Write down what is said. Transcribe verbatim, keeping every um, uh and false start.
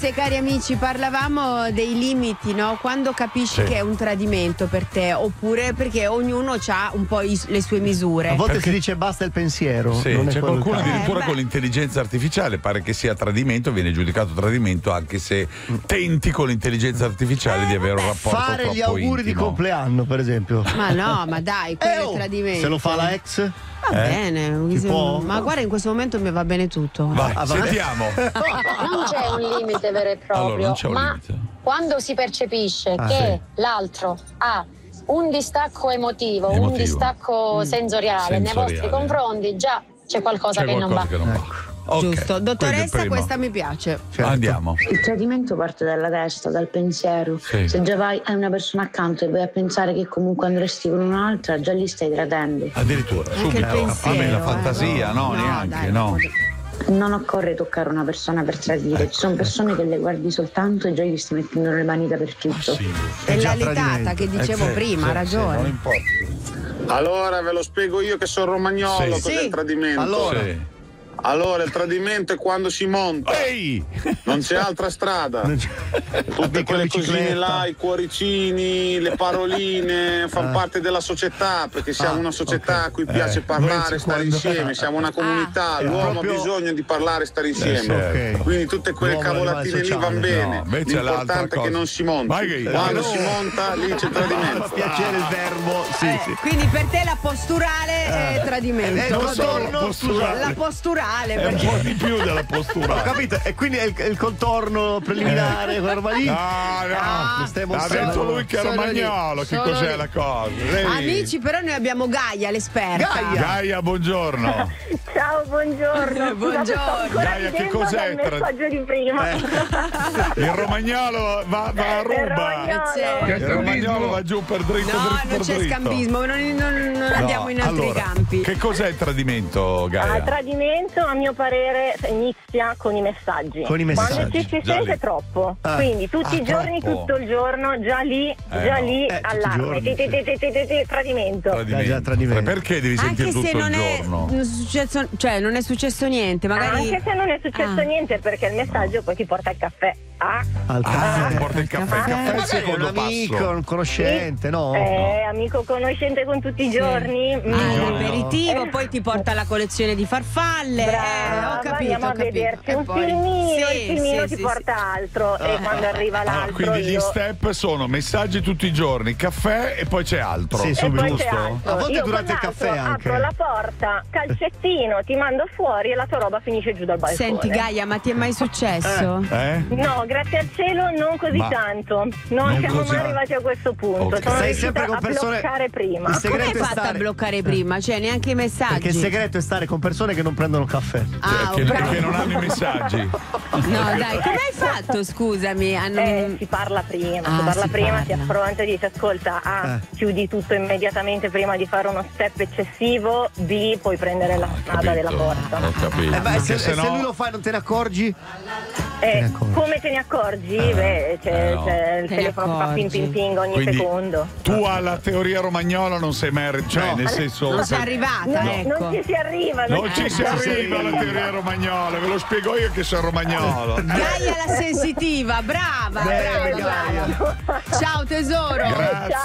Cari amici, parlavamo dei limiti, no? Quando capisci Sì. che è un tradimento per te, oppure perché ognuno ha un po' i- le sue misure. A volte Perché- si dice basta il pensiero. Sì, non è c'è quello qualcuno che- addirittura Eh, beh. con l'intelligenza artificiale, pare che sia tradimento, viene giudicato tradimento anche se tenti con l'intelligenza artificiale Eh, di avere un vabbè. rapporto Fare troppo gli auguri di intimo. compleanno, per esempio. Ma no, ma dai, quello Eh, è oh, tradimento. se lo fa la ex? Va Eh? bene, Si se- può? ma guarda, in questo momento mi va bene tutto. Vai, Ah, vabbè. sentiamo. Non c'è un limite vero e proprio, Allora, non c'è un ma limite. quando si percepisce Ah, che sì. l'altro ha un distacco emotivo, Emotivo. un distacco sensoriale, nei Sensoriale. vostri confronti, già c'è qualcosa C'è che non qualcosa va. che non va. Ecco. Ok, Giusto. quello è il Dottoressa, primo. questa mi piace. Certo. Andiamo. Il tradimento parte dalla testa, dal pensiero. Sì. Se già vai hai una persona accanto e vai a pensare che comunque andresti con un'altra, già lì stai tradendo. Addirittura, Anche il subito. pensiero, Vabbè, la eh. fantasia, no, No, neanche, dai, no. Non occorre toccare una persona per tradire, ci sono persone che le guardi soltanto e già gli stai mettendo le mani dappertutto. Sì. È già la letata tradimento. che dicevo Eh, sì, prima, ha sì, sì, ragione. non importa. Allora ve lo spiego io che sono romagnolo, Sì. cos'è Sì. il tradimento. Allora. Sì. Allora, il tradimento è quando si monta, Ehi! non c'è altra strada. Non c'è- Tutte Amica quelle cosine bicicletta. là, i cuoricini, le paroline, fanno Ah. parte della società, perché siamo Ah, una società ok. a cui Eh, piace parlare, invece stare quando- insieme, siamo una comunità, Ah. l'uomo Proprio- ha bisogno di parlare e stare Eh, insieme. certo. Ok. Quindi tutte quelle L'uomo è cavolatine animale lì van sociale. bene. No, invece l'altra L'importante è cosa. che non si monti. Vai che- Quando no. si monta, lì c'è Fa tradimento. piacere il verbo, sì, Eh, sì. Quindi per te la posturale è tradimento. Eh, non Va solo bene. la posturale. La posturale, È un perché po' di più della postura. Ho capito, e quindi è il, è il contorno preliminare, quella roba lì. No, no, Mi stai ha mostrando- detto lui che era Solo lì, romagnolo, che solo cos'è lì. la cosa? Vedi? Amici, però noi abbiamo Gaia, l'esperta. Gaia. Gaia, buongiorno. Ciao, buongiorno. Buongiorno. Scusate, sto ancora Gaia, che ridendo cos'è dal tra- messaggio di prima. Il romagnolo va, va a ruba. romagnolo. C'è- Il romagnolo va giù per dritto, No, dritto non per c'è dritto. scambismo, non, non- non No, andiamo in altri allora, campi. Che cos'è il tradimento, Ah, Gaia? il tradimento, a mio parere, inizia con i messaggi. Con i messaggi, Quando ci si già sente lì. troppo. Ah. Quindi tutti Ah, i giorni, troppo. tutto il giorno, già lì, Eh, già no. lì, Eh, tutti i allarme. giorni, Ti, ti, ti, ti, ti, ti, tradimento. Tradimento. Eh, già, tradimento. Perché devi sentire Anche se tutto non il è, giorno? non è successo, cioè non è successo niente, magari. Anche se non è successo Ah. niente, perché il messaggio poi ti porta il caffè. Ah, Al Ah, caffè. porta il caffè, il caffè è il Magari un secondo amico, passo. un conoscente, no? eh, amico conoscente con tutti i Sì. giorni. Ah, mm, l'aperitivo, eh. poi ti porta la collezione di farfalle. Brava, eh, ho capito, andiamo ho a capito. vederci E un poi- filmino, Sì, il filmino sì, ti sì, porta altro e quando arriva Ah, l'altro quindi gli io... step sono messaggi tutti i giorni, caffè e poi c'è altro. Sì, e subito. poi c'è giusto? altro. A volte Io durante il con caffè l'altro anche. apro la porta, calcettino, ti mando fuori e la tua roba finisce giù dal balcone. Senti Gaia, ma ti è mai successo? Eh? No, grazie al cielo non così Ma- tanto. Non, non siamo così- mai arrivati a questo punto. Ok. Sono Sei riuscita sempre con a persone- bloccare prima. Il Come segreto hai è fatto a stare- bloccare prima? Cioè, neanche i messaggi. Perché il segreto è stare con persone che non prendono caffè. Ah, che, ok. che non hanno i messaggi. No, dai, come hai fatto? Scusami. a non- Eh, si parla prima, Ah, si parla si prima, parla. si affronta e dice ascolta, A, Eh. chiudi tutto immediatamente prima di fare uno step eccessivo, B, puoi prendere la strada Capito, della porta. Ho capito. Eh beh, se, Perché se sennò- lui lo fa e non te ne accorgi, Eh, ne accorgi. come te ne accorgi? Beh, c'è, eh, no. c'è il Te ne telefono che fa ping ping accorgi. ping ogni Quindi secondo. tu alla teoria romagnola non sei mai arri- cioè No. nel senso Non sei per- arrivata, No, ecco. non ci si arriva. non non ci si Eh, arriva alla teoria romagnola, ve lo spiego io che sono romagnolo. Gaia la sensitiva, brava, Bene, brava. Gaia. Ciao tesoro. Grazie.